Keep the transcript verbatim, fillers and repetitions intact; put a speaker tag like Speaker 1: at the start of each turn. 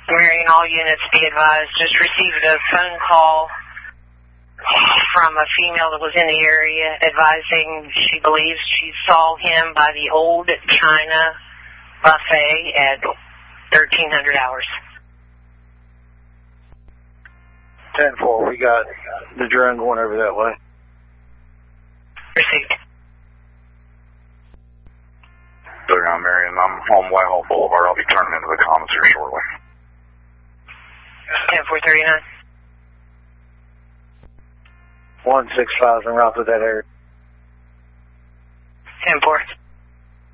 Speaker 1: Marion, all units be advised, just received a phone call from a female that was in the area advising she believes she saw him by the old China buffet at thirteen hundred hours.
Speaker 2: ten four, we got the drone going over that way.
Speaker 1: Received.
Speaker 3: They're on Marion. I'm home Whitehall Boulevard. I'll be turning into the commons here shortly.
Speaker 1: ten four thirty-nine.
Speaker 2: one six five en route to that area.
Speaker 1: ten four.